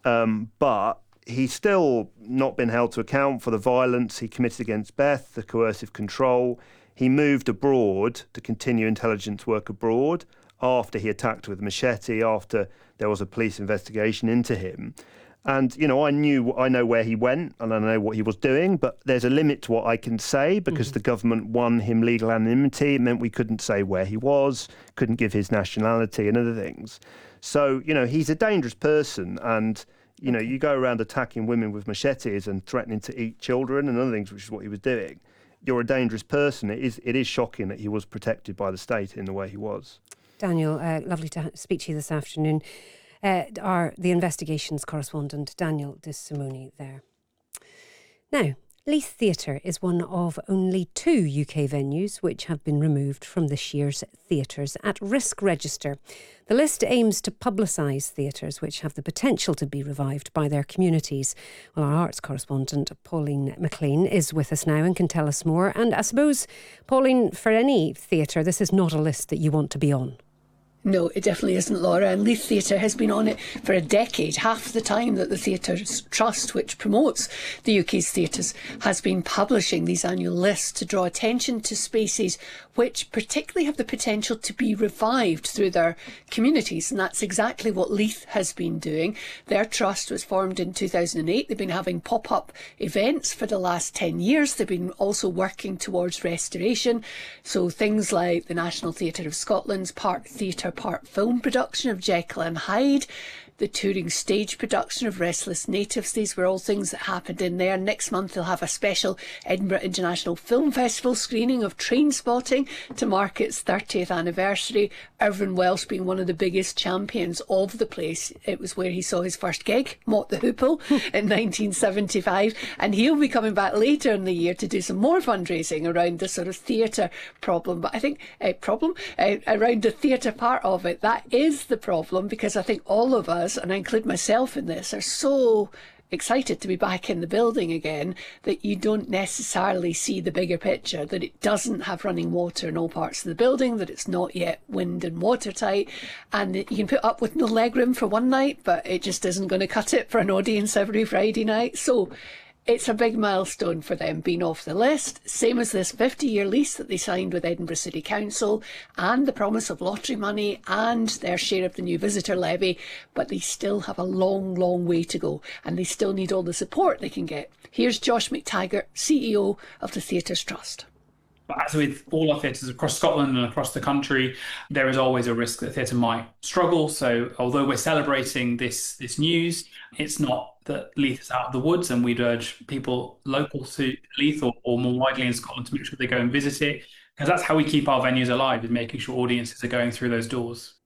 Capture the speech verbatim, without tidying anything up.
Um, but he's still not been held to account for the violence he committed against Beth, the coercive control. He moved abroad to continue intelligence work abroad after he attacked with a machete, after there was a police investigation into him. And, you know, I knew, I know where he went and I know what he was doing, but there's a limit to what I can say because mm-hmm. the government won him legal anonymity. It meant we couldn't say where he was, couldn't give his nationality and other things. So, you know, he's a dangerous person. And, you know, you go around attacking women with machetes and threatening to eat children and other things, which is what he was doing. You're a dangerous person. It is, it is shocking that he was protected by the state in the way he was. Daniel, uh, lovely to speak to you this afternoon. Uh, our the investigations correspondent, Daniel De Simone there. Now, Leith Theatre is one of only two U K venues which have been removed from this year's Theatres at Risk register. The list aims to publicise theatres which have the potential to be revived by their communities. Well, our arts correspondent, Pauline McLean, is with us now and can tell us more. And I suppose, Pauline, for any theatre, this is not a list that you want to be on. No, it definitely isn't, Laura. And Leith Theatre has been on it for a decade, half the time that the Theatres Trust, which promotes the U K's theatres, has been publishing these annual lists to draw attention to spaces which particularly have the potential to be revived through their communities. And that's exactly what Leith has been doing. Their trust was formed in two thousand eight. They've been having pop-up events for the last ten years. They've been also working towards restoration. So things like the National Theatre of Scotland's part theatre, part film production of Jekyll and Hyde, the touring stage production of Restless Natives. These were all things that happened in there. Next month they'll have a special Edinburgh International Film Festival screening of Trainspotting to mark its thirtieth anniversary. Irvine Welsh being one of the biggest champions of the place. It was where he saw his first gig, Mott the Hoople, in nineteen seventy-five. And he'll be coming back later in the year to do some more fundraising around the sort of theatre problem. But I think, uh, problem, uh, around the theatre part of it, that is the problem, because I think all of us, and I include myself in this, are so excited to be back in the building again that you don't necessarily see the bigger picture, that it doesn't have running water in all parts of the building, that it's not yet wind and watertight, and you can put up with no legroom for one night, but it just isn't going to cut it for an audience every Friday night. So it's a big milestone for them being off the list, same as this fifty-year lease that they signed with Edinburgh City Council and the promise of lottery money and their share of the new visitor levy, but they still have a long, long way to go and they still need all the support they can get. Here's Josh McTaggart, C E O of the Theatres Trust. But as with all our theatres across Scotland and across the country, there is always a risk that theatre might struggle. So although we're celebrating this this news, it's not that Leith is out of the woods, and we'd urge people local to Leith or, or more widely in Scotland to make sure they go and visit it, because that's how we keep our venues alive, is making sure audiences are going through those doors.